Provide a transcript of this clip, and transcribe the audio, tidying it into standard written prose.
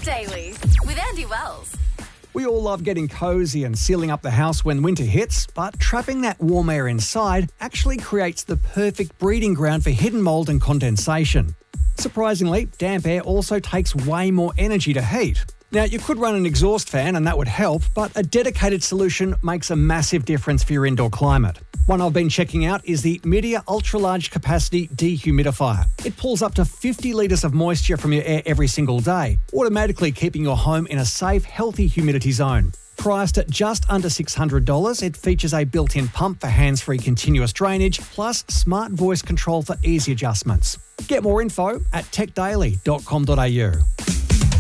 Tech Daily with Andy Wells. We all love getting cozy and sealing up the house when winter hits, but trapping that warm air inside actually creates the perfect breeding ground for hidden mold and condensation. Surprisingly, damp air also takes way more energy to heat. Now, you could run an exhaust fan and that would help, but a dedicated solution makes a massive difference for your indoor climate. One I've been checking out is the Media Ultra Large Capacity Dehumidifier. It pulls up to 50 litres of moisture from your air every single day, automatically keeping your home in a safe, healthy humidity zone. Priced at just under $600, it features a built-in pump for hands-free continuous drainage, plus smart voice control for easy adjustments. Get more info at techdaily.com.au.